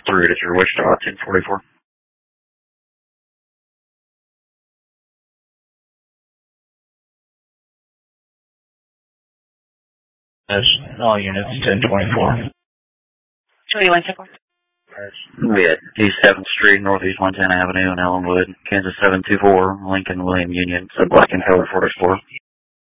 through it if you're Wichita 1044. That's all units 1024. 2174. We at East 7th Street, Northeast Montana Avenue in Ellenwood, Kansas 724, Lincoln William Union, Black and Color 4 Explorer.